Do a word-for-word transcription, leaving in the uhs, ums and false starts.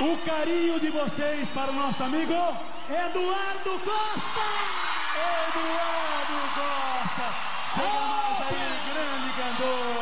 o carinho de vocês para o nosso amigo Eduardo Costa! Eduardo Costa! Chega mais aí, grande cantor!